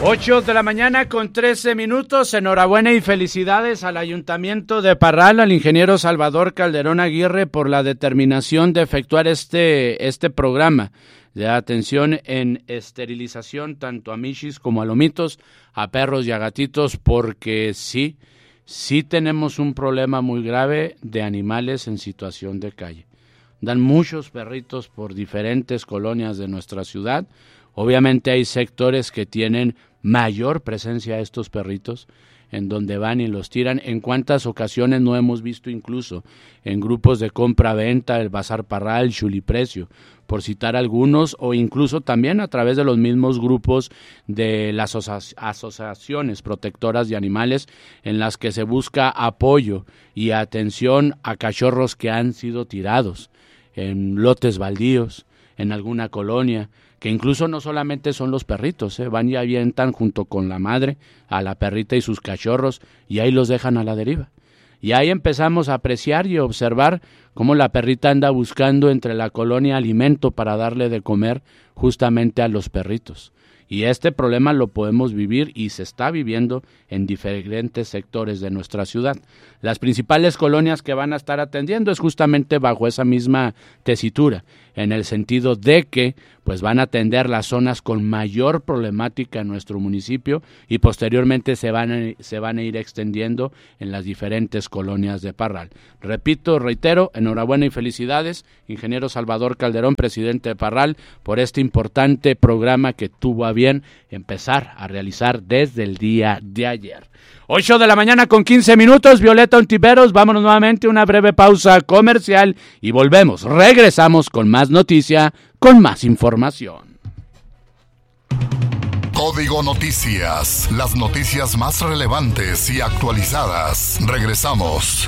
8:13 a.m. Enhorabuena y felicidades al Ayuntamiento de Parral, al ingeniero Salvador Calderón Aguirre por la determinación de efectuar este programa de atención en esterilización tanto a michis como a lomitos, a perros y a gatitos, porque sí tenemos un problema muy grave de animales en situación de calle. Dan muchos perritos por diferentes colonias de nuestra ciudad. Obviamente hay sectores que tienen mayor presencia de estos perritos, en donde van y los tiran. En cuántas ocasiones no hemos visto incluso en grupos de compra-venta, el Bazar Parral, Chuliprecio, por citar algunos, o incluso también a través de los mismos grupos de las asociaciones protectoras de animales, en las que se busca apoyo y atención a cachorros que han sido tirados en lotes baldíos, en alguna colonia, que incluso no solamente son los perritos, van y avientan junto con la madre a la perrita y sus cachorros, y ahí los dejan a la deriva. Y ahí empezamos a apreciar y observar cómo la perrita anda buscando entre la colonia alimento para darle de comer justamente a los perritos. Y este problema lo podemos vivir y se está viviendo en diferentes sectores de nuestra ciudad. Las principales colonias que van a estar atendiendo es justamente bajo esa misma tesitura, en el sentido de que pues van a atender las zonas con mayor problemática en nuestro municipio y posteriormente se van a ir extendiendo en las diferentes colonias de Parral. Reitero, enhorabuena y felicidades, ingeniero Salvador Calderón, presidente de Parral, por este importante programa que tuvo a bien empezar a realizar desde el día de ayer. 8:15 a.m, Violeta Ontiveros, vámonos nuevamente a una breve pausa comercial y volvemos, regresamos con más noticia, con más información. Código Noticias, las noticias más relevantes y actualizadas. Regresamos.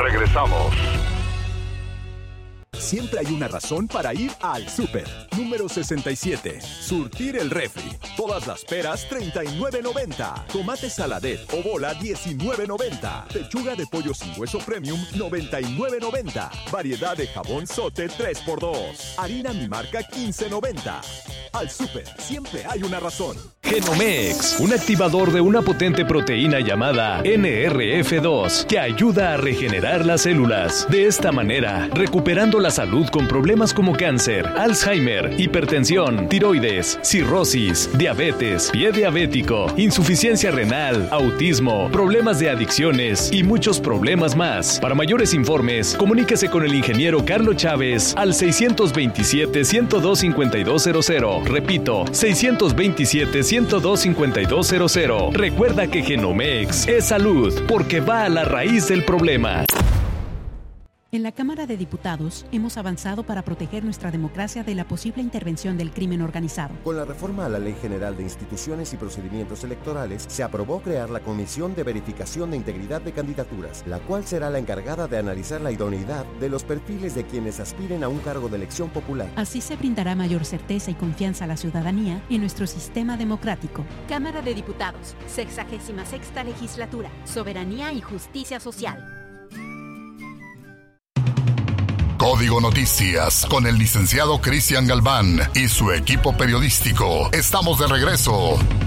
Siempre hay una razón para ir al súper. Número 67. Surtir el refri. Todas las peras, $39.90. Tomate saladet o bola, $19.90. Pechuga de pollo sin hueso premium, $99.90. Variedad de jabón Sote 3x2. Harina mi marca, $15.90. Al súper, siempre hay una razón. Genomex, un activador de una potente proteína llamada NRF2 que ayuda a regenerar las células. De esta manera, recuperando la salud con problemas como cáncer, Alzheimer, hipertensión, tiroides, cirrosis, diabetes, pie diabético, insuficiencia renal, autismo, problemas de adicciones y muchos problemas más. Para mayores informes, comuníquese con el ingeniero Carlos Chávez al 627-102-5200. Repito, 627-102-5200. Recuerda que Genomex es salud porque va a la raíz del problema. En la Cámara de Diputados hemos avanzado para proteger nuestra democracia de la posible intervención del crimen organizado. Con la reforma a la Ley General de Instituciones y Procedimientos Electorales, se aprobó crear la Comisión de Verificación de Integridad de Candidaturas, la cual será la encargada de analizar la idoneidad de los perfiles de quienes aspiren a un cargo de elección popular. Así se brindará mayor certeza y confianza a la ciudadanía en nuestro sistema democrático. Cámara de Diputados, 66ª Legislatura, Soberanía y Justicia Social. Código Noticias con el licenciado Cristian Galván y su equipo periodístico. Estamos de regreso.